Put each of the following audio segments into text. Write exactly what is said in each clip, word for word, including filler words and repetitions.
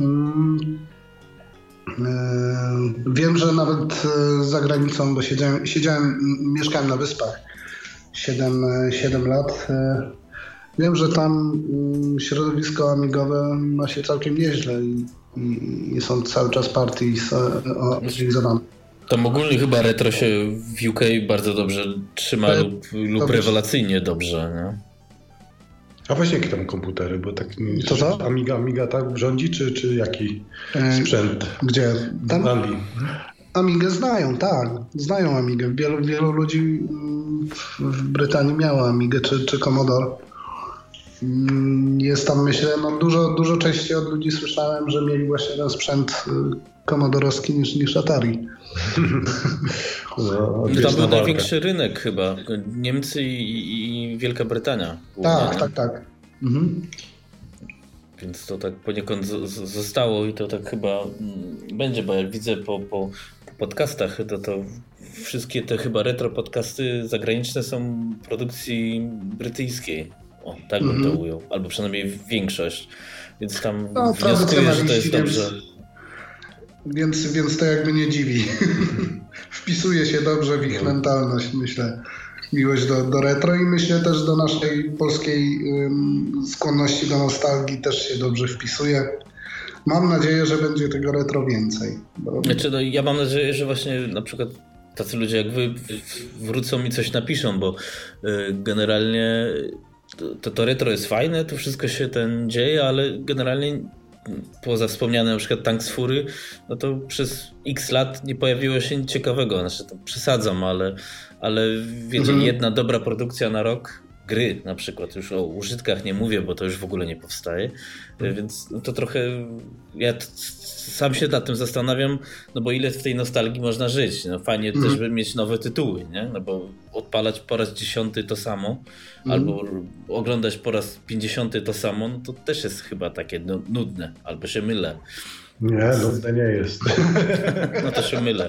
Hmm. Wiem, że nawet za granicą, bo siedziałem, siedziałem mieszkałem na Wyspach siedem lat. Wiem, że tam środowisko amigowe ma się całkiem nieźle i, i, i są cały czas partie organizowane. Tam ogólnie chyba retro się w U K bardzo dobrze trzyma Te, lub, lub rewelacyjnie dobrze. Nie? A właśnie jakie tam komputery? Bo tak nie, to co? Amiga, Amiga tak rządzi, czy, czy jaki sprzęt? Gdzie? Tam? W Anglii. Amigę znają, tak. Znają Amigę. Wielu, wielu ludzi w Brytanii miało Amigę czy, czy Commodore. Jest tam, myślę, no dużo, dużo częściej od ludzi słyszałem, że mieli właśnie ten sprzęt komodorowski niż, niż Atari. No, tam był największy rynek chyba. Niemcy i, i Wielka Brytania. Tak, tak, tak. Mhm. Więc to tak poniekąd z, z, zostało i to tak chyba będzie, bo jak widzę po, po, po podcastach, to, to wszystkie te chyba retro podcasty zagraniczne są produkcji brytyjskiej. O, tak bym mm-hmm. to ujął. Albo przynajmniej większość. Więc tam no, wnioskuję, że to jest dobrze. Więc, więc to jakby nie dziwi. Wpisuje się dobrze w ich no. mentalność, myślę. Miłość do, do retro i myślę też do naszej polskiej ym, skłonności do nostalgii też się dobrze wpisuje. Mam nadzieję, że będzie tego retro więcej. Bo... Znaczy, no, ja mam nadzieję, że właśnie na przykład tacy ludzie jak wy wrócą i coś napiszą, bo y, generalnie to, to retro jest fajne, to wszystko się ten dzieje, ale generalnie poza wspomnianym na przykład Tank z Fury, no to przez x lat nie pojawiło się nic ciekawego. Znaczy to przesadzam, ale, ale wiecie, mhm. jedna dobra produkcja na rok, gry na przykład, już o użytkach nie mówię, bo to już w ogóle nie powstaje, mhm. więc no to trochę ja t- sam się nad tym zastanawiam, no bo ile w tej nostalgii można żyć. No fajnie mhm. też by mieć nowe tytuły, nie? No bo odpalać po raz dziesiąty to samo, mhm. albo oglądać po raz pięćdziesiąty to samo, no to też jest chyba takie no, nudne, albo się mylę. Nie, nudne nie jest. No to się mylę.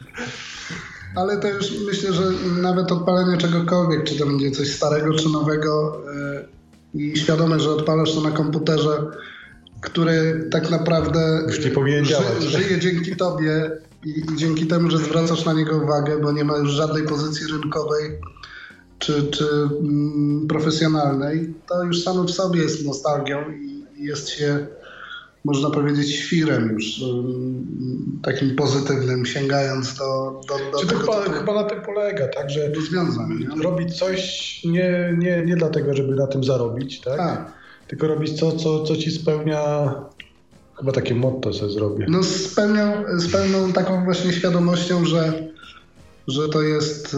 Ale to już myślę, że nawet odpalenie czegokolwiek, czy to będzie coś starego, czy nowego yy, i świadome, że odpalasz to na komputerze, który tak naprawdę już nie powinien ży, działać. żyje dzięki tobie i, i dzięki temu, że zwracasz na niego uwagę, bo nie ma już żadnej pozycji rynkowej czy, czy mm, profesjonalnej, to już samo w sobie jest nostalgią i, i jest się, można powiedzieć, świrem już takim pozytywnym, sięgając do, do, do Czy tego. To chyba, to, chyba na tym polega, tak, że rozwiązań, robić coś nie, nie, nie dlatego, żeby na tym zarobić, tak? A. Tylko robić co, co, co ci spełnia, chyba takie motto sobie zrobię. No z pełną, z pełną taką właśnie świadomością, że, że to jest yy,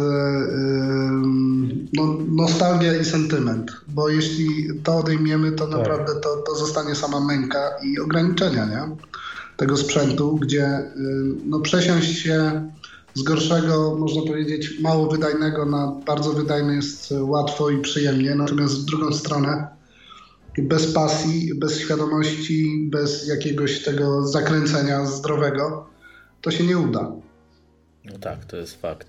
no, nostalgia i sentyment, bo jeśli to odejmiemy, to tak. naprawdę to, to zostanie sama męka i ograniczenia, nie? Tego sprzętu, gdzie yy, no, przesiąść się z gorszego, można powiedzieć, mało wydajnego na bardzo wydajny jest łatwo i przyjemnie, natomiast w drugą stronę bez pasji, bez świadomości, bez jakiegoś tego zakręcenia zdrowego, to się nie uda. No tak, to jest fakt.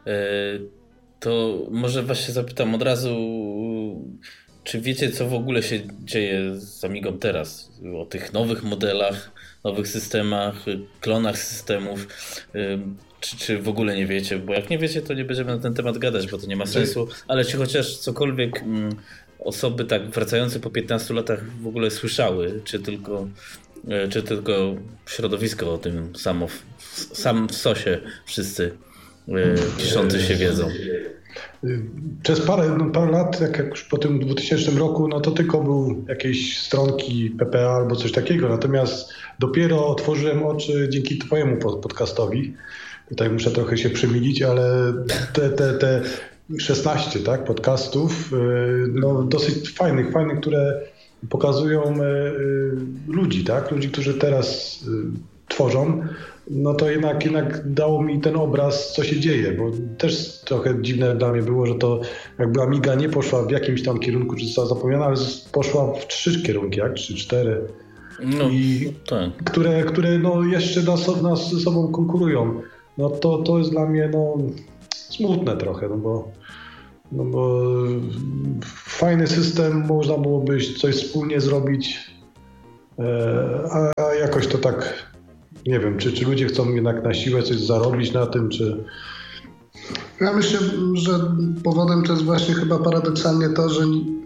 To może was się zapytam od razu, czy wiecie, co w ogóle się dzieje z Amigą teraz? O tych nowych modelach, nowych systemach, klonach systemów, czy, czy w ogóle nie wiecie? Bo jak nie wiecie, to nie będziemy na ten temat gadać, bo to nie ma sensu, ale czy chociaż cokolwiek osoby tak wracające po piętnastu latach w ogóle słyszały, czy tylko, czy tylko środowisko o tym samo, sam w sosie wszyscy kiszący się wiedzą. Przez parę, no parę lat, jak już po tym dwutysięcznym roku, no to tylko był jakieś stronki P P A albo coś takiego, natomiast dopiero otworzyłem oczy dzięki twojemu podcastowi. Tutaj muszę trochę się przymilić, ale te, te, te szesnaście tak, podcastów, no dosyć fajnych, fajnych, które pokazują ludzi, tak, ludzi, którzy teraz tworzą, no to jednak, jednak dało mi ten obraz, co się dzieje, bo też trochę dziwne dla mnie było, że to jakby Amiga nie poszła w jakimś tam kierunku, czy została zapomniana, ale poszła w trzy kierunki, jak? Trzy, cztery. No, I tak. które, które no jeszcze nas, nas ze sobą konkurują. No to, to jest dla mnie no, smutne trochę, no bo, no bo fajny system, można byłoby coś wspólnie zrobić. a, a jakoś to tak, nie wiem, czy, czy ludzie chcą jednak na siłę coś zarobić na tym, czy... Ja myślę, że powodem to jest właśnie chyba paradoksalnie to, że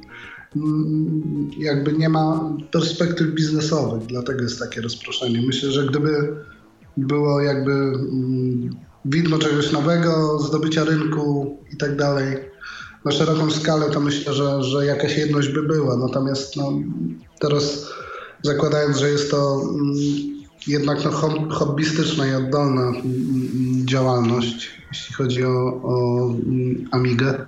jakby nie ma perspektyw biznesowych, dlatego jest takie rozproszenie. Myślę, że gdyby było jakby widmo czegoś nowego, zdobycia rynku i tak dalej na szeroką skalę, to myślę, że, że jakaś jedność by była. Natomiast no, teraz zakładając, że jest to jednak no, hobbystyczna i oddolna działalność, jeśli chodzi o, o Amigę,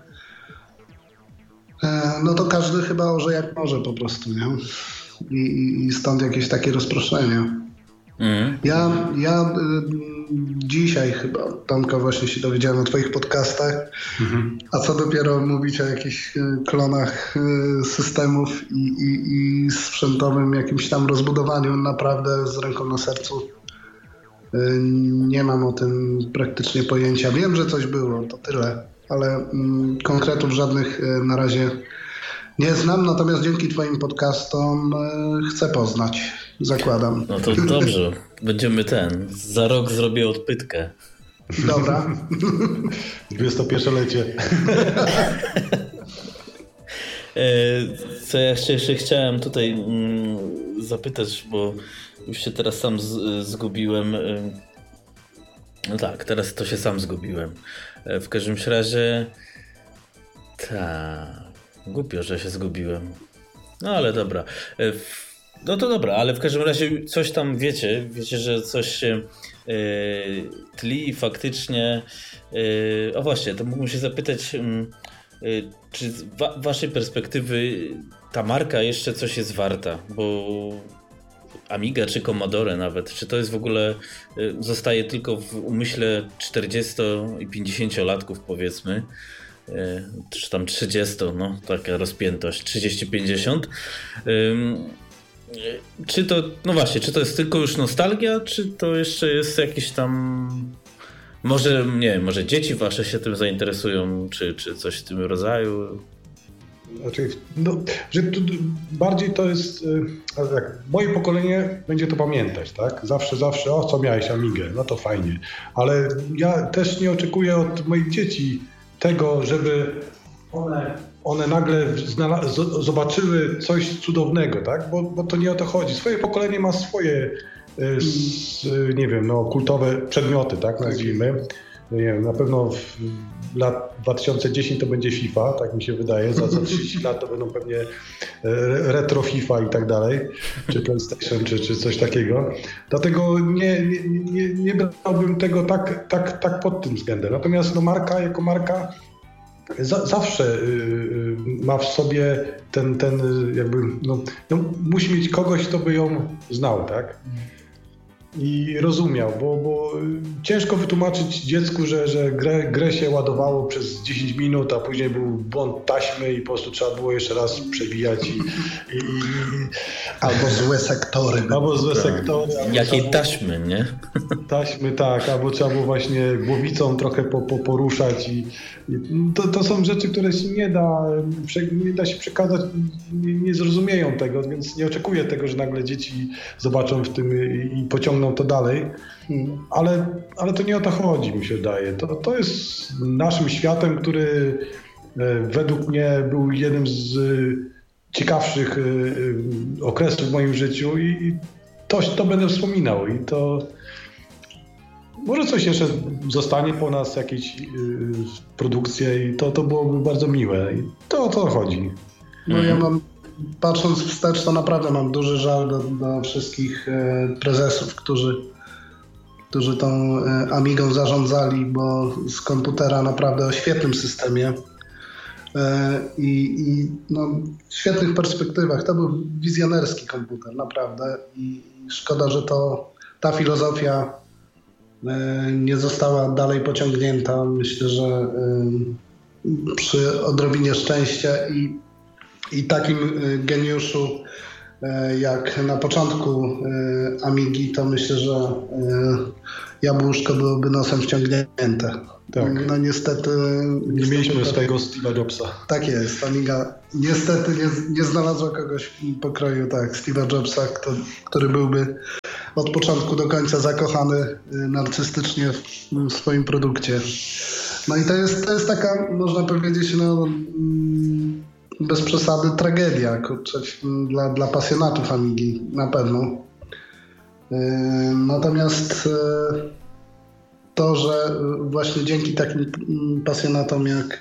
no to każdy chyba orze jak może po prostu, nie? I, i stąd jakieś takie rozproszenie. Mm. Ja, ja dzisiaj chyba, Tomka, właśnie się dowiedziałem o twoich podcastach, mm-hmm. a co dopiero mówić o jakichś klonach systemów i, i, i sprzętowym jakimś tam rozbudowaniu. Naprawdę z ręką na sercu nie mam o tym praktycznie pojęcia. Wiem, że coś było, to tyle, ale mm, konkretów żadnych na razie nie znam, natomiast dzięki twoim podcastom y, chcę poznać, zakładam. No to dobrze, będziemy ten, za rok zrobię odpytkę. Dobra. dwudziestopierciolecie. Co ja jeszcze, jeszcze chciałem tutaj mm, zapytać, bo już się teraz sam z, zgubiłem. No tak, teraz to się sam zgubiłem. W każdym razie tak, głupio, że się zgubiłem. No ale dobra. No to dobra, ale w każdym razie coś tam wiecie, wiecie, że coś się yy, tli i faktycznie yy, o właśnie, to mógłbym się zapytać, yy, czy z wa- waszej perspektywy ta marka jeszcze coś jest warta, bo Amiga czy Commodore nawet, czy to jest w ogóle, yy, zostaje tylko w umyśle czterdziesto- i pięćdziesięciolatków powiedzmy, yy, czy tam trzydzieści, no taka rozpiętość, trzydzieści pięćdziesiąt. Yy, Czy to, no właśnie, czy to jest tylko już nostalgia, czy to jeszcze jest jakiś tam, może, nie wiem, może dzieci wasze się tym zainteresują, czy, czy coś w tym rodzaju? Znaczy, no, że tu bardziej to jest, tak, moje pokolenie będzie to pamiętać, tak? Zawsze, zawsze, o co miałeś Amigę, no to fajnie, ale ja też nie oczekuję od moich dzieci tego, żeby one, one nagle znala- z- zobaczyły coś cudownego, tak? Bo, bo to nie o to chodzi. Swoje pokolenie ma swoje, s, nie wiem, no, kultowe przedmioty, tak, nazwijmy. Nie wiem, na pewno w lat dwa tysiące dziesiąty to będzie FIFA, tak mi się wydaje. Za, za trzydzieści lat to będą pewnie retro FIFA i tak dalej, czy PlayStation, czy, czy coś takiego. Dlatego nie, nie, nie, nie brałbym tego tak, tak, tak pod tym względem. Natomiast no, marka jako marka Z- zawsze y, ma w sobie ten, ten jakby, no, no, musi mieć kogoś, kto by ją znał, tak? I rozumiał, bo, bo ciężko wytłumaczyć dziecku, że, że grę, grę się ładowało przez dziesięć minut, a później był błąd taśmy i po prostu trzeba było jeszcze raz przewijać. I, i, i, albo złe sektory. Albo złe sektory. Jakiej albo taśmy, nie? Taśmy, tak, albo trzeba było właśnie głowicą trochę po, po, poruszać. I, i to, to są rzeczy, które się nie da, nie da się przekazać, nie, nie zrozumieją tego, więc nie oczekuję tego, że nagle dzieci zobaczą w tym i, i pociągną to dalej, ale, ale to nie o to chodzi, mi się wydaje. To, to jest naszym światem, który według mnie był jednym z ciekawszych okresów w moim życiu i to, to będę wspominał i to może coś jeszcze zostanie po nas, jakieś produkcje i to, to byłoby bardzo miłe i to o to chodzi. No ja mam, patrząc wstecz, to naprawdę mam duży żal do, do wszystkich e, prezesów, którzy, którzy tą e, Amigą zarządzali, bo z komputera naprawdę o świetnym systemie e, i, i no, w świetnych perspektywach. To był wizjonerski komputer, naprawdę. I szkoda, że to ta filozofia e, nie została dalej pociągnięta. Myślę, że e, przy odrobinie szczęścia i I takim geniuszu jak na początku Amigi, to myślę, że jabłuszko byłoby nosem wciągnięte. Tak. No niestety... Nie mieliśmy swojego Steve'a Jobsa. Tak jest. Amiga niestety nie, nie znalazła kogoś w pokroju tak, Steve'a Jobsa, kto, który byłby od początku do końca zakochany narcystycznie w swoim produkcie. No i to jest, to jest taka, można powiedzieć, no, bez przesady tragedia, kurczę, dla, dla pasjonatów Amigi, na pewno. Natomiast to, że właśnie dzięki takim pasjonatom jak,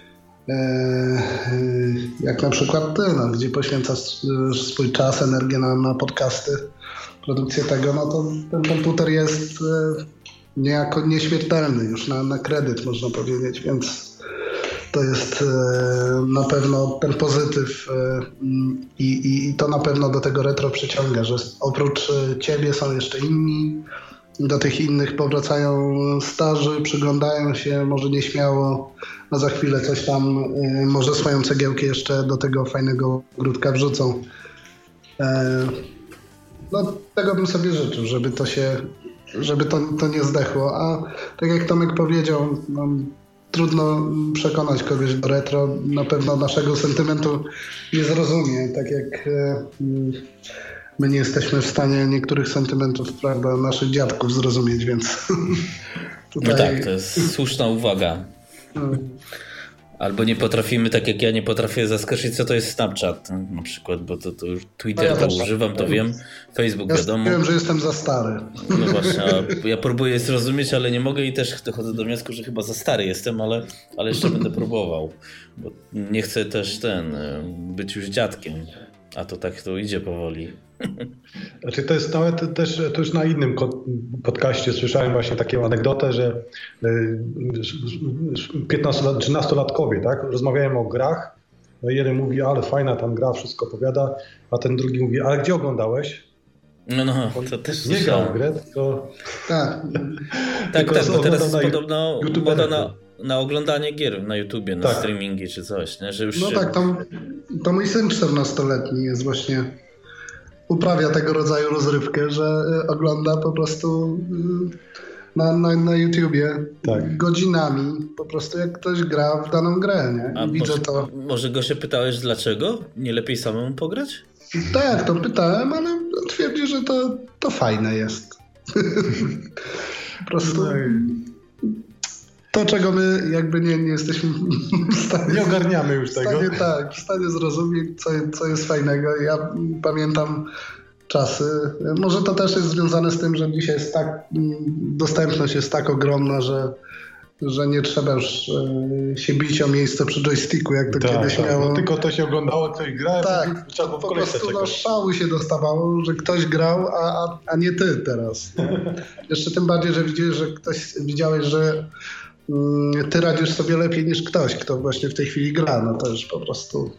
jak na przykład ty, no, gdzie poświęcasz swój czas, energię na, na podcasty, produkcję tego, no to ten komputer jest niejako nieśmiertelny już na, na kredyt, można powiedzieć, więc to jest na pewno ten pozytyw i, i, i to na pewno do tego retro przyciąga, że oprócz ciebie są jeszcze inni, do tych innych powracają starzy, przyglądają się, może nieśmiało, a za chwilę coś tam, może swoją cegiełkę jeszcze do tego fajnego ogródka wrzucą. No tego bym sobie życzył, żeby to się, żeby to, to nie zdechło, a tak jak Tomek powiedział, no, trudno przekonać kogoś do retro, na pewno naszego sentymentu nie zrozumie, tak jak e, my nie jesteśmy w stanie niektórych sentymentów, prawda, naszych dziadków zrozumieć, więc tutaj... No tak, to jest słuszna uwaga. No. Albo nie potrafimy, tak jak ja nie potrafię zaskoczyć, co to jest Snapchat na przykład, bo to, to już Twitter to ja używam, to wiem, Facebook ja wiadomo. Ja wiem, że jestem za stary. No właśnie, ja próbuję zrozumieć, ale nie mogę i też dochodzę do wniosku, że chyba za stary jestem, ale, ale jeszcze będę próbował, bo nie chcę też ten, być już dziadkiem, a to tak to idzie powoli. Znaczy to jest nawet też, to już na innym podcaście słyszałem właśnie taką anegdotę, że piętnasto trzynastolatkowie, tak, rozmawiają o grach, no jeden mówi, ale fajna tam gra, wszystko opowiada, a ten drugi mówi, ale gdzie oglądałeś? No, no, to też nie grał w grę, tylko... Tak, tak, tak, bo teraz jest podobno moda na, na oglądanie gier na YouTubie, na tak. streamingi czy coś, nie? Że już no się... tak, to, to mój syn czternastoletni jest właśnie... uprawia tego rodzaju rozrywkę, że ogląda po prostu na, na, na YouTubie tak. godzinami, po prostu jak ktoś gra w daną grę, nie? A widzę może, to. Może go się pytałeś dlaczego? Nie lepiej samemu pograć? Tak, to pytałem, ale twierdzi, że to, to fajne jest. Po prostu... To, czego my jakby nie, nie jesteśmy w stanie... Nie ogarniamy już tego. Stanie, tak, w stanie zrozumieć, co, co jest fajnego. Ja pamiętam czasy, może to też jest związane z tym, że dzisiaj jest tak, dostępność jest tak ogromna, że, że nie trzeba już się bić o miejsce przy joysticku, jak to tak, kiedyś tak, miało. No, tylko to się oglądało, ktoś grał, tak, trzeba po prostu no, szału się dostawało, że ktoś grał, a, a, a nie ty teraz. Jeszcze tym bardziej, że widziałeś, że ktoś widziałeś, że ty radzisz sobie lepiej niż ktoś, kto właśnie w tej chwili gra, no to już po prostu...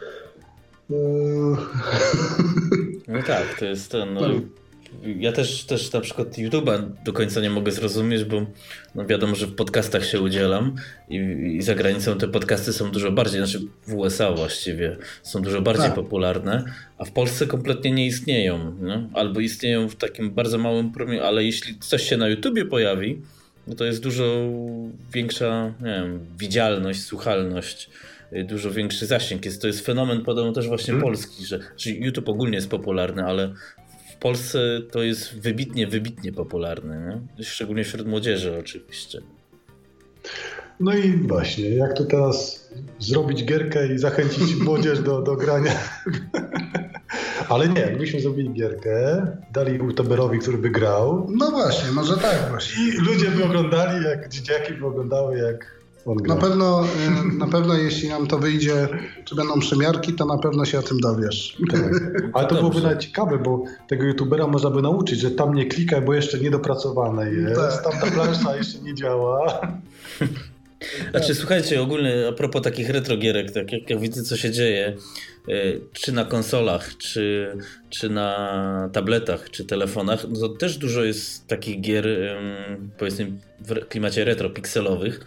No tak, to jest ten... No, ja też, też na przykład YouTube'a do końca nie mogę zrozumieć, bo no wiadomo, że w podcastach się udzielam i, i za granicą te podcasty są dużo bardziej, znaczy w U S A właściwie, są dużo bardziej tak. popularne, a w Polsce kompletnie nie istnieją, nie? Albo istnieją w takim bardzo małym promieniu, ale jeśli coś się na YouTubie pojawi, no to jest dużo większa, nie wiem, widzialność, słuchalność, dużo większy zasięg. Jest, to jest fenomen podobno też właśnie hmm. polski, że, że YouTube ogólnie jest popularny, ale w Polsce to jest wybitnie, wybitnie popularny, nie? Szczególnie wśród młodzieży oczywiście. No i właśnie, jak to teraz zrobić gierkę i zachęcić młodzież do, do grania? Ale nie, jakbyśmy zrobili gierkę, dali youtuberowi, który by grał. No właśnie, może tak właśnie. I ludzie by oglądali, jak dzieciaki by oglądały, jak on gra. Na pewno, na pewno jeśli nam to wyjdzie, czy będą przymiarki, to na pewno się o tym dowiesz. Tak. Ale to byłoby nawet ciekawe, bo tego youtubera można by nauczyć, że tam nie klikaj, bo jeszcze niedopracowane jest, tak. Tam ta plansza jeszcze nie działa. Znaczy słuchajcie, ogólnie a propos takich retrogierek, tak jak ja widzę co się dzieje, czy na konsolach, czy, czy na tabletach, czy telefonach, no to też dużo jest takich gier, powiedzmy w klimacie retro, pikselowych,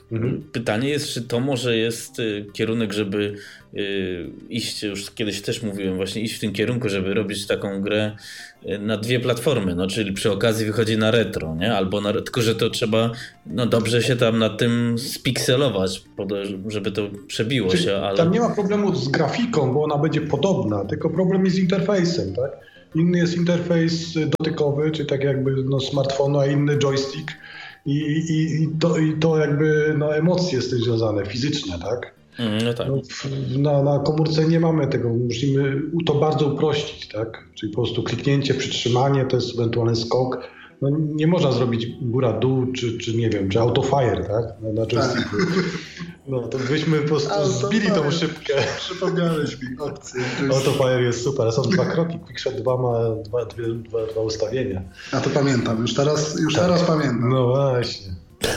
Mhm. Pytanie jest, czy to może jest kierunek, żeby iść, już kiedyś też mówiłem, właśnie iść w tym kierunku, żeby robić taką grę na dwie platformy, no czyli przy okazji wychodzi na retro, nie? Albo na, tylko, że to trzeba no dobrze się tam nad tym spikselować, żeby to przebiło czyli się, ale... Tam nie ma problemu z grafiką, bo ona będzie podobna, tylko problem jest z interfejsem, tak? Inny jest interfejs dotykowy, czy tak jakby no, smartfonu, a inny joystick i, i, i, to, i to jakby no, emocje z tym związane, fizyczne, tak? Mm, no tak. No, na, na komórce nie mamy tego, musimy to bardzo uprościć, tak? Czyli po prostu kliknięcie, przytrzymanie, to jest ewentualny skok. No, nie można zrobić góra-dół, czy, czy nie wiem, czy autofire, tak? Na, na joysticku. No to byśmy po prostu autofire. Zbili tą szybkę. Przypomniałeś mi opcję. Autofire jest super, są dwa kroki, QuickShot dwa ma dwa, dwie, dwa, dwa ustawienia. Ja to pamiętam, już teraz, już tak. teraz pamiętam. No właśnie.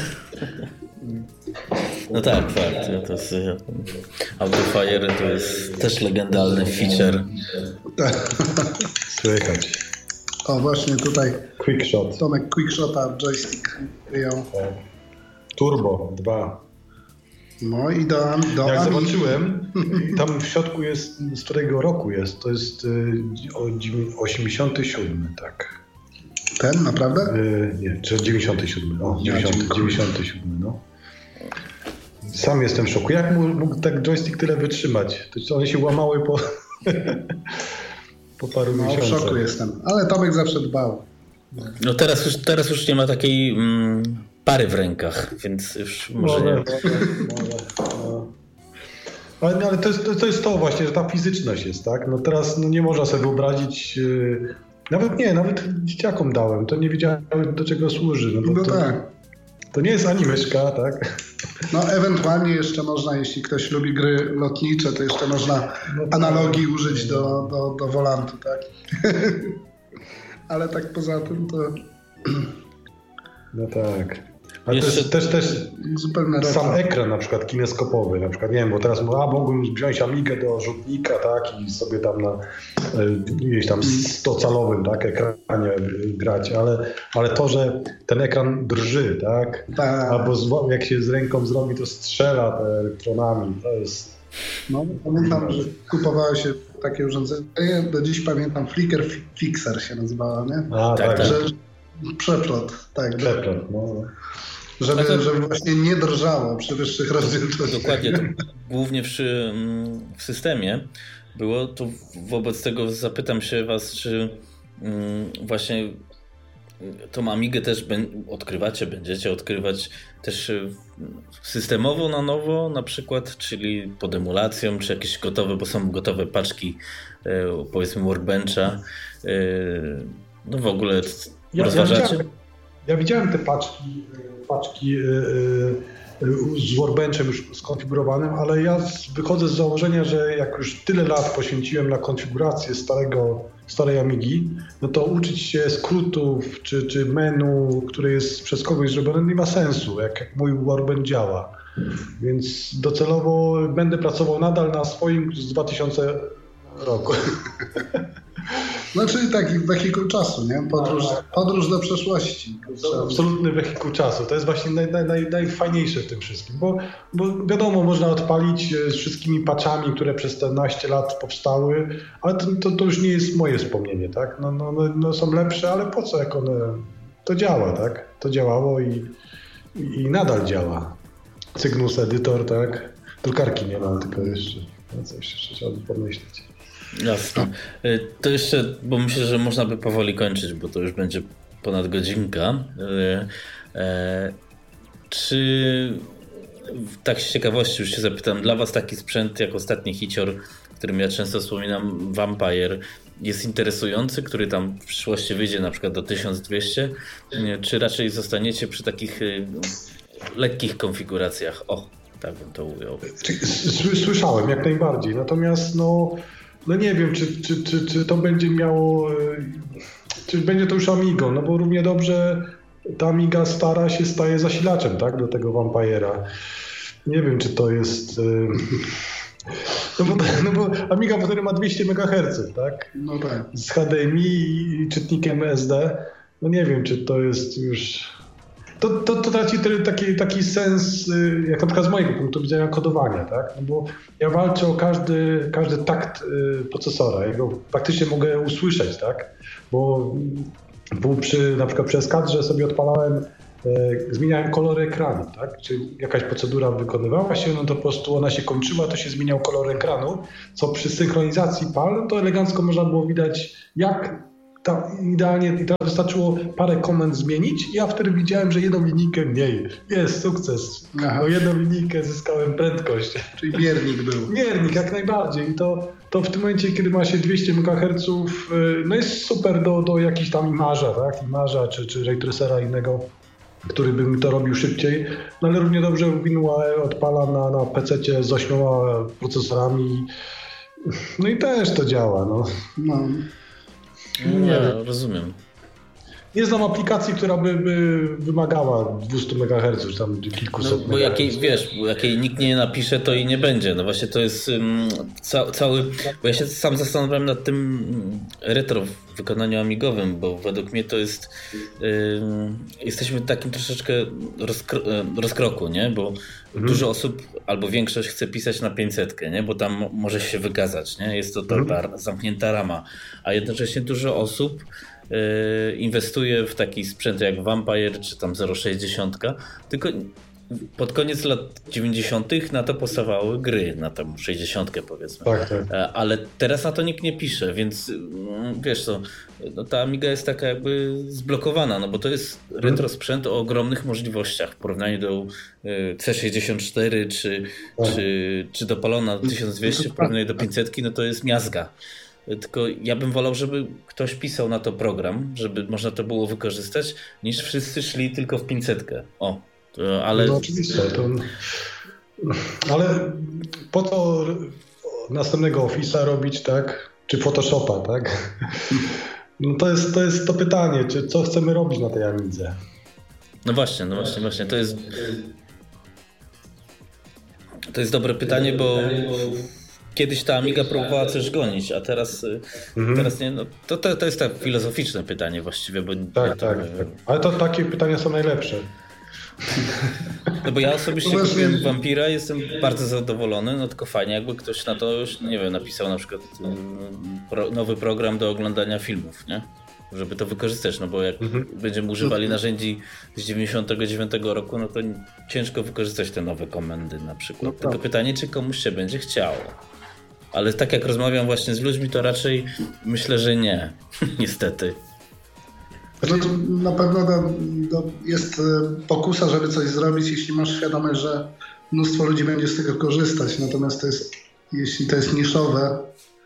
No tak, fakt. To jest, Autofire to jest też legendarny feature. Tak. Słychać. O, właśnie tutaj QuickShot. Tomek QuickShota joystick wyjął. Tak. Turbo dwa. No i do, do Jak Ami... zobaczyłem, tam w środku jest, z którego roku jest, to jest osiemdziesiąty siódmy, tak. Ten, naprawdę? Yy, nie, czy dziewięćdziesiąty siódmy, o, dziewięćdziesiąty, dziewięćdziesiąty siódmy, no. Sam jestem w szoku. Jak mógł, mógł tak joystick tyle wytrzymać? To one się łamały po, po paru no, miesiącach. W szoku jestem, ale Tomek zawsze dbał. No teraz już, teraz już nie ma takiej mm, pary w rękach, więc już może nie. No. Ale, ale to, jest, to jest to właśnie, że ta fizyczność jest, tak? No teraz no nie można sobie wyobrazić... Yy, nawet nie, nawet dzieciakom dałem, to nie wiedziałem do czego służy. No, no to, tak. To nie jest ani myszka, tak? No ewentualnie jeszcze można, jeśli ktoś lubi gry lotnicze, to jeszcze można no to analogii tak. użyć do, do, do wolantu, tak? Ale tak poza tym to... No tak. Ale jeszcze... też, też, też zupełnie sam retro. ekran na przykład kineskopowy, na przykład nie wiem, bo teraz mówię, a mogłem wziąć Amigę do rzutnika, tak, i sobie tam na gdzieś tam stocalowym, tak, ekranie grać, ale, ale to, że ten ekran drży, tak, tak. albo jak się z ręką zrobi, to strzela te elektronami, to jest... No, pamiętam, że kupowało się takie urządzenie, do dziś pamiętam, Flicker Fixer się nazywała, nie? A, tak, tak. Że przeplot, tak. Przeplot, no. Żeby, to... żeby właśnie nie drżało przy wyższych rozdzielczościach. Dokładnie, to głównie przy, w systemie było, to wobec tego zapytam się was, czy właśnie tą Amigę też odkrywacie, będziecie odkrywać też systemowo na nowo na przykład, czyli pod emulacją, czy jakieś gotowe, bo są gotowe paczki, powiedzmy Workbencha, no w ogóle ja, rozważacie? Ja widziałem, ja widziałem te paczki, paczki z Workbenchem już skonfigurowanym, ale ja wychodzę z założenia, że jak już tyle lat poświęciłem na konfigurację starego, starej Amigi, no to uczyć się skrótów czy, czy menu, które jest przez kogoś zrobione, nie ma sensu, jak, jak mój Workbench działa. Więc docelowo będę pracował nadal na swoim z dwa tysiące roku. Znaczy taki wehikuł czasu, nie? Podróż, podróż do przeszłości. Absolutny wehikuł czasu. To jest właśnie naj, naj, naj, najfajniejsze w tym wszystkim, bo, bo wiadomo, można odpalić z wszystkimi patchami, które przez te naście lat powstały, ale to, to, to już nie jest moje wspomnienie, tak? No, no, no, no są lepsze, ale po co, jak one... To działa, tak? To działało i, i, i nadal działa. Cygnus Editor, tak? Drukarki nie mam, tylko jeszcze... No coś jeszcze trzeba by pomyśleć. Jasne. To jeszcze, bo myślę, że można by powoli kończyć, bo to już będzie ponad godzinka. Czy tak z ciekawości już się zapytam, dla was taki sprzęt jak ostatni hicior, którym ja często wspominam, Vampire, jest interesujący, który tam w przyszłości wyjdzie na przykład do tysiąc dwieście, czy raczej zostaniecie przy takich lekkich konfiguracjach? O, tak bym to ujął. Słyszałem jak najbardziej, natomiast no, no nie wiem, czy, czy, czy, czy to będzie miało, czy będzie to już Amigą, no bo równie dobrze ta Amiga stara się staje zasilaczem, tak, do tego Vampire'a. Nie wiem, czy to jest... No bo, no bo Amiga potem ma dwieście megaherców, tak? No tak. Z H D M I i czytnikiem S D. No nie wiem, czy to jest już... to, to, to traci taki, taki sens, jak na przykład z mojego punktu widzenia kodowania, tak? No bo ja walczę o każdy, każdy takt procesora, ja go praktycznie mogę usłyszeć, tak? Bo, bo przy, na przykład przy eskadrze sobie odpalałem, zmieniałem kolory ekranu, tak? Czyli jakaś procedura wykonywała się, no to po prostu ona się kończyła, to się zmieniał kolor ekranu, co przy synchronizacji P A L, to elegancko można było widać, jak ta, idealnie, i teraz wystarczyło parę komend zmienić i ja wtedy widziałem, że jedną linijkę mniej. Jest sukces. Aha. O jedną linijkę zyskałem prędkość. Czyli miernik był. Miernik, jak najbardziej. I to, to w tym momencie, kiedy ma się dwieście megaherców, no jest super do, do jakichś tam imaża, tak? Imaża czy, czy ray tracera innego, który by mi to robił szybciej, no ale równie dobrze WinUAE odpala na, na pececie z ośmioma procesorami, no i też to działa, no. no. Nie, nie rozumiem. Nie znam aplikacji, która by, by wymagała dwieście megaherców, czy tam kilkuset no, bo jakiej, wiesz, bo jakiej nikt nie napisze, to i nie będzie. No właśnie to jest um, ca, cały... Bo ja się sam zastanawiam nad tym retro w wykonaniu amigowym, bo według mnie to jest... Um, jesteśmy w takim troszeczkę rozkro, rozkroku, nie? Bo mhm. dużo osób, albo większość chce pisać na pięćsetkę, nie? Bo tam może się wykazać, nie? Jest to ta, ta zamknięta rama. A jednocześnie dużo osób inwestuje w taki sprzęt jak Vampire czy tam zero sześćdziesiąt, tylko pod koniec lat dziewięćdziesiątych na to powstawały gry, na tam sześćdziesiątkę powiedzmy. Tak, tak. Ale teraz na to nikt nie pisze, więc wiesz co, no ta Amiga jest taka jakby zblokowana, no bo to jest retro sprzęt o ogromnych możliwościach w porównaniu do C sześćdziesiąt cztery czy, tak. czy, czy do Polona tysiąc dwieście w porównaniu do pięćsetki, no to jest miazga. Tylko ja bym wolał, żeby ktoś pisał na to program, żeby można to było wykorzystać, niż wszyscy szli tylko w pięćsetkę. O, to, ale... No oczywiście, to... ale po to następnego Office'a robić, tak? Czy Photoshopa, tak? No to jest, to jest to pytanie, czy co chcemy robić na tej Amidze? No właśnie, no właśnie, właśnie, to jest... To jest dobre pytanie, bo... Kiedyś ta Amiga próbowała coś gonić, a teraz, mhm. teraz nie. No, to, to, to jest tak filozoficzne pytanie właściwie. Bo tak, tak, tak. Ale to takie pytania są najlepsze. No bo ja osobiście kupiłem Vampira, jestem bardzo zadowolony, no tylko fajnie jakby ktoś na to już, nie wiem, napisał na przykład pro, nowy program do oglądania filmów, nie? Żeby to wykorzystać, no bo jak mhm. będziemy używali narzędzi z dziewięćdziesiątego dziewiątego roku, no to ciężko wykorzystać te nowe komendy na przykład. No tak. Tylko pytanie, czy komuś się będzie chciało. Ale tak jak rozmawiam właśnie z ludźmi, to raczej myślę, że nie. Niestety. No to na pewno do, do jest pokusa, żeby coś zrobić, jeśli masz świadomość, że mnóstwo ludzi będzie z tego korzystać. Natomiast to jest, jeśli to jest niszowe,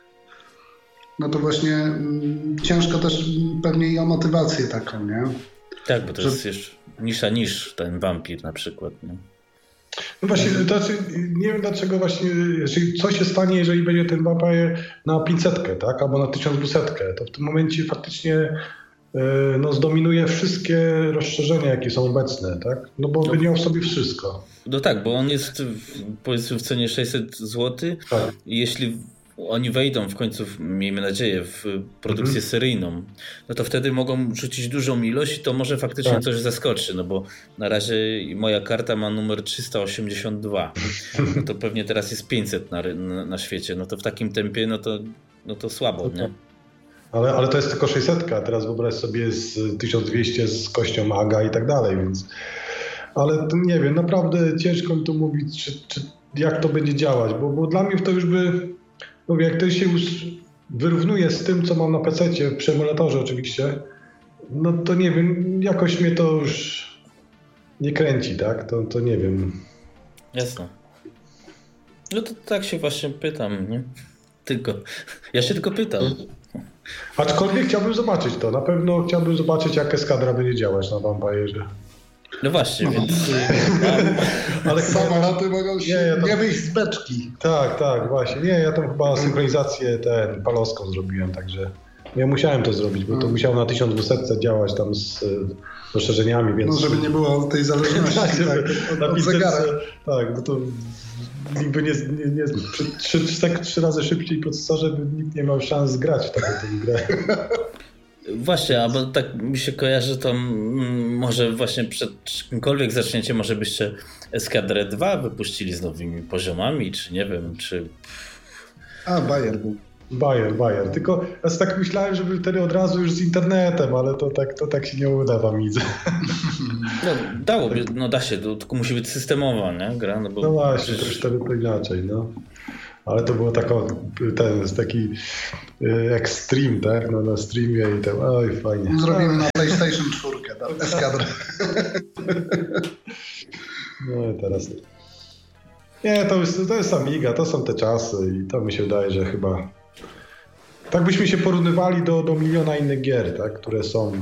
no to właśnie mm, ciężko też pewnie i o motywację taką, nie? Tak, bo to że... jest jeszcze nisza niż ten Vampir na przykład, nie? No właśnie, to znaczy, nie wiem dlaczego właśnie, jeżeli co się stanie, jeżeli będzie ten Vampire na pięćsetkę, tak, albo na tysiąc dwieście, to w tym momencie faktycznie no, zdominuje wszystkie rozszerzenia, jakie są obecne, tak, no bo będzie miał w sobie wszystko. No tak, bo on jest w, powiedzmy w cenie sześćset złotych tak. I jeśli oni wejdą w końcu, miejmy nadzieję, w produkcję mhm. seryjną, no to wtedy mogą rzucić dużą ilość i to może faktycznie tak. coś zaskoczy, no bo na razie moja karta ma numer trzysta osiemdziesiąt dwa, no to pewnie teraz jest pięćset na, na, na świecie, no to w takim tempie, no to, no to słabo, nie? Ale, ale to jest tylko sześćset, a teraz wyobraź sobie z tysiąc dwieście z kością Aga i tak dalej, więc... Ale nie wiem, naprawdę ciężko mi to mówić, czy, czy jak to będzie działać, bo, bo dla mnie to już by... Mówię, jak to się już wyrównuje z tym, co mam na pececie, przy emulatorze oczywiście, no to nie wiem, jakoś mnie to już nie kręci, tak? To, to nie wiem. Jasne. No to tak się właśnie pytam, nie? Tylko, ja się tylko pytam. Aczkolwiek chciałbym zobaczyć to. Na pewno chciałbym zobaczyć, jak eskadra będzie działać na Vampirze. No właśnie, no. Więc... Ale samoloty mogą się nie, ja tam... nie wyjść z beczki. Tak, tak, właśnie. Nie, ja tam chyba synchronizację ten paloską zrobiłem, także ja musiałem to zrobić, bo to musiało na tysiąc dwieście działać tam z rozszerzeniami, więc... No, żeby nie było tej zależności tak, żeby, tak, od zegara. Tak, bo to niby nie, nie, nie przy, trzy, trzy, trzy razy szybciej procesorze, by nikt nie miał szans zgrać w taką grę. Właśnie, albo tak mi się kojarzy, to może właśnie przed czymkolwiek zaczniecie, może byście Eskadrę dwa wypuścili z nowymi poziomami, czy nie wiem, czy... A, Bayer był. Bayer, Bayer. Tylko ja tak myślałem, żeby wtedy od razu już z internetem, ale to tak, to tak się nie uda w Amidze. No dałoby, no da się, to, tylko musi być systemowa, nie? Gra, no, bo no właśnie, przecież... to już wtedy to inaczej, no. Ale to było tako, ten, taki ekstrem, tak? No, na streamie i tam, oj, fajnie. Zrobimy na PlayStation cztery, tak? Eskadrę. No i teraz... Nie, to jest, to jest Amiga, to są te czasy i to mi się wydaje, że chyba... Tak byśmy się porównywali do, do miliona innych gier, tak? Które są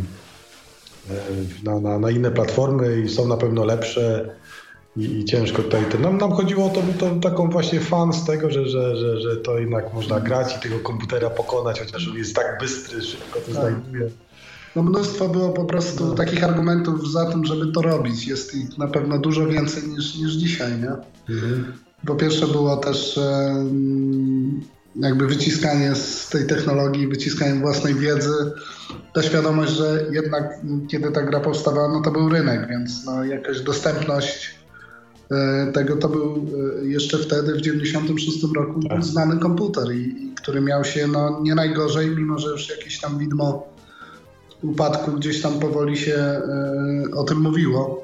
na, na, na inne platformy i są na pewno lepsze i, i ciężko tutaj... To, nam, nam chodziło o to, to taką właśnie fan z tego, że, że, że, że to jednak można grać i tego komputera pokonać, chociaż on jest tak bystry, szybko to znajduje. No mnóstwo było po prostu no. takich argumentów za tym, żeby to robić. Jest ich na pewno dużo więcej niż, niż dzisiaj, nie? Mhm. Po pierwsze było też e, jakby wyciskanie z tej technologii, wyciskanie własnej wiedzy. Ta świadomość, że jednak kiedy ta gra powstawała, no to był rynek, więc no jakaś dostępność e, tego to był e, jeszcze wtedy w dziewięćdziesiątym szóstym roku tak. znany komputer, i, i który miał się no nie najgorzej, mimo że już jakieś tam widmo upadku gdzieś tam powoli się y, o tym mówiło.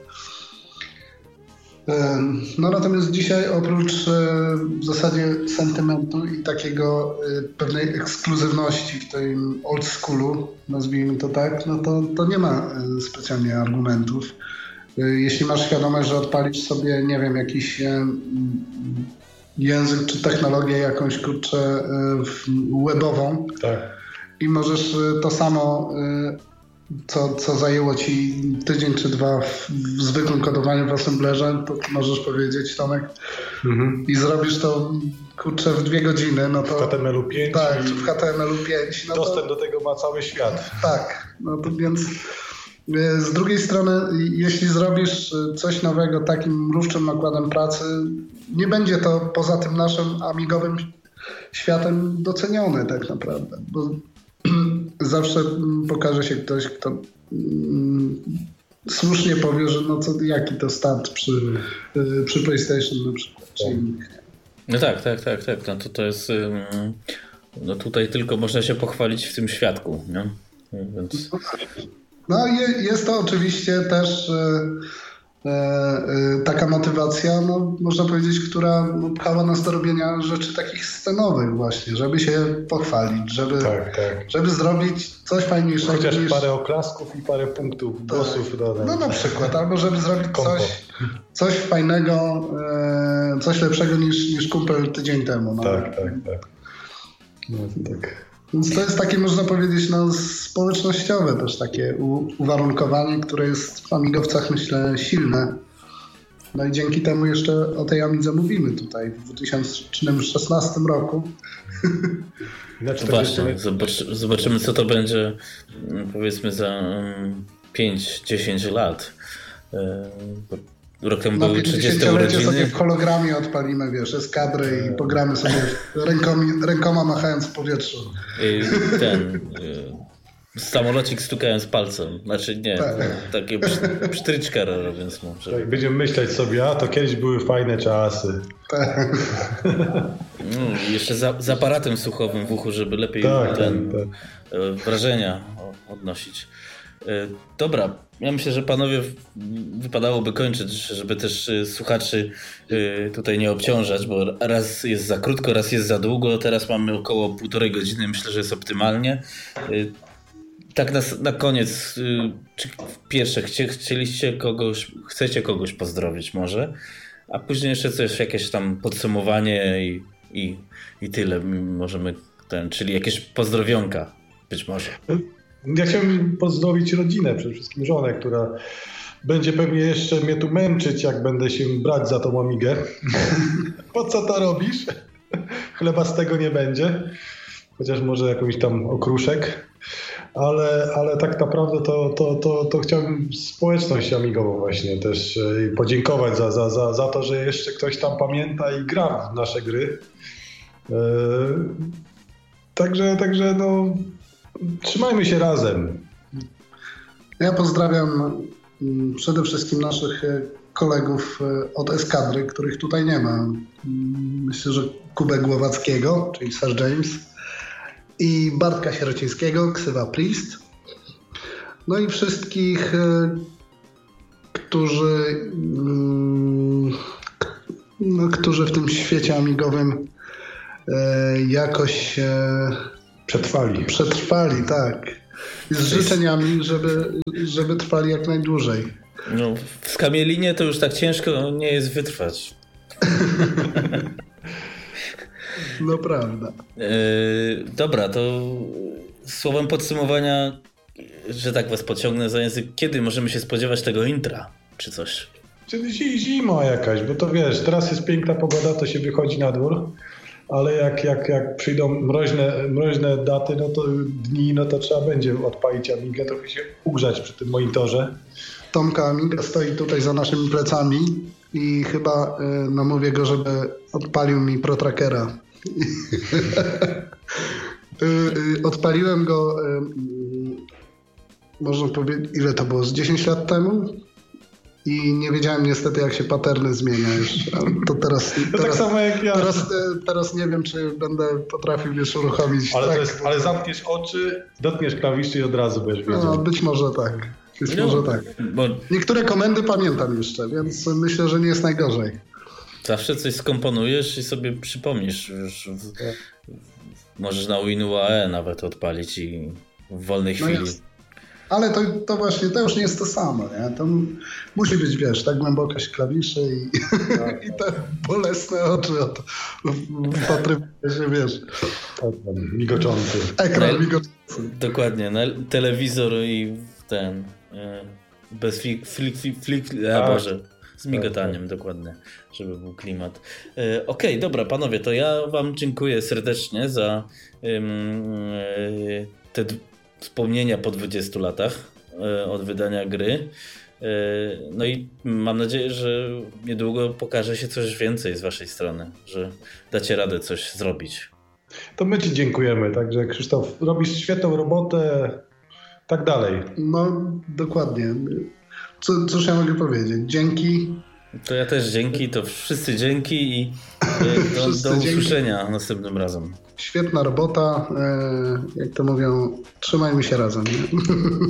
Y, no natomiast dzisiaj oprócz y, w zasadzie sentymentu i takiego y, pewnej ekskluzywności w tym old schoolu, nazwijmy to tak, no to, to nie ma y, specjalnie argumentów. Y, jeśli masz świadomość, że odpalisz sobie, nie wiem, jakiś y, język czy technologię jakąś, kurczę, y, webową, tak. I możesz to samo, co, co zajęło ci tydzień czy dwa w, w zwykłym kodowaniu w assemblerze, to możesz powiedzieć, Tomek, mhm. i zrobisz to, kurczę, w dwie godziny. No to, w H T M L u pięć. Tak, w H T M L u pięć. No dostęp to, do tego ma cały świat. Tak, no to więc z drugiej strony, jeśli zrobisz coś nowego takim mrówczym nakładem pracy, nie będzie to poza tym naszym amigowym światem doceniony tak naprawdę, bo zawsze pokaże się ktoś, kto mm, słusznie powie, że no co, jaki to start przy, y, przy PlayStation na przykład, czy innych. No tak, tak, tak, tak. No to, to jest no tutaj tylko można się pochwalić w tym świadku, nie? Więc... No je, jest to oczywiście też y, y, taka motywacja, no można powiedzieć, która pchała nas do robienia rzeczy takich scenowych właśnie, żeby się pochwalić, żeby, tak, tak. żeby zrobić coś fajniejszego. Chociaż niż... parę oklasków i parę punktów, tak. głosów dodać. No na przykład, albo żeby zrobić coś, coś fajnego, y, coś lepszego niż, niż kumpel tydzień temu. No. Tak, tak, tak. No to tak. Więc to jest takie, można powiedzieć, no, społecznościowe też takie u- uwarunkowanie, które jest w amigowcach, myślę, silne. No i dzięki temu jeszcze o tej Amidze mówimy tutaj w dwa tysiące szesnastym roku. Znaczy, właśnie, zobacz, zobaczymy, co to będzie, powiedzmy, za pięć dziesięć lat. Rok temu były trzydzieste urodziny. Sobie w hologramie odpalimy, wiesz, eskadrę i pogramy sobie rękomi, rękoma machając w powietrzu. I ten samolocik stukając palcem. Znaczy nie, tak. takie psztryczka robiąc mu. Żeby... Tak, będziemy myśleć sobie, a to kiedyś były fajne czasy. Tak. No, jeszcze za, z aparatem słuchowym w uchu, żeby lepiej tak, ten, tak, tak. wrażenia odnosić. Dobra, ja myślę, że panowie wypadałoby kończyć, żeby też słuchaczy tutaj nie obciążać, bo raz jest za krótko, raz jest za długo, teraz mamy około półtorej godziny, myślę, że jest optymalnie. Tak na, na koniec, czy pierwsze, chcie, chcieliście kogoś, chcecie kogoś pozdrowić może, a później jeszcze coś, jakieś tam podsumowanie i, i, i tyle możemy, ten, czyli jakieś pozdrowionka być może. Ja chciałbym pozdrowić rodzinę, przede wszystkim żonę, która będzie pewnie jeszcze mnie tu męczyć, jak będę się brać za tą Amigę. Po co to robisz? Chleba z tego nie będzie. Chociaż może jakąś tam okruszek. Ale, ale tak naprawdę to, to, to, to chciałbym społeczność amigową właśnie też podziękować za, za, za, za to, że jeszcze ktoś tam pamięta i gra w nasze gry. Yy, także, także no... Trzymajmy się razem. Ja pozdrawiam przede wszystkim naszych kolegów od eskadry, których tutaj nie ma. Myślę, że Kubę Głowackiego, czyli Sir James, i Bartka Sierocińskiego, ksywa Priest. No i wszystkich, którzy, no, którzy w tym świecie amigowym jakoś przetrwali. Przetrwali, tak. Z życzeniami, żeby, żeby trwali jak najdłużej. No, w Skamielinie to już tak ciężko nie jest wytrwać. No prawda. Yy, dobra, to słowem podsumowania, że tak was pociągnę za język, kiedy możemy się spodziewać tego intra, czy coś? Czyli zima jakaś, bo to wiesz, teraz jest piękna pogoda, to się wychodzi na dwór, ale jak, jak, jak przyjdą mroźne, mroźne daty, no to dni, no to trzeba będzie odpalić Amigę, trochę się ugrzać przy tym monitorze. Tomka Amiga stoi tutaj za naszymi plecami i chyba y, namówię go, żeby odpalił mi ProTrackera. y, y, odpaliłem go, y, y, można powiedzieć, ile to było, z dziesięć lat temu? I nie wiedziałem niestety, jak się paterny zmienia już. To teraz, to teraz, tak samo jak ja. Teraz, teraz nie wiem, czy będę potrafił już uruchomić. Ale, tak, to jest, ale zamkniesz oczy, dotkniesz klawiszy i od razu będziesz wiedział. No, być może tak. Być no, może tak. Bo niektóre komendy pamiętam jeszcze, więc myślę, że nie jest najgorzej. Zawsze coś skomponujesz i sobie przypomnisz. Już w, możesz na WinUAE nawet odpalić i w wolnej chwili. No ale to, to właśnie, to już nie jest to samo, nie? To musi być, wiesz, ta głębokość klawiszy i, tak. i te bolesne oczy od wpatrywania się, wiesz. Migoczący. Ekran no, migoczący. Dokładnie, no, telewizor i ten, bez flik, flik, flik, flik a Boże, z migotaniem, tak, tak. Dokładnie, żeby był klimat. Okej, okay, dobra, panowie, to ja wam dziękuję serdecznie za um, te wspomnienia po dwudziestu latach od wydania gry. No i mam nadzieję, że niedługo pokaże się coś więcej z waszej strony, że dacie radę coś zrobić. To my ci dziękujemy. Także Krzysztof, robisz świetną robotę. Tak dalej. No dokładnie. Co, cóż ja mogę powiedzieć? Dzięki. To ja też dzięki, to wszyscy dzięki i do, wszyscy do usłyszenia dzięki. Następnym razem. Świetna robota. Jak to mówią, trzymajmy się razem. Nie?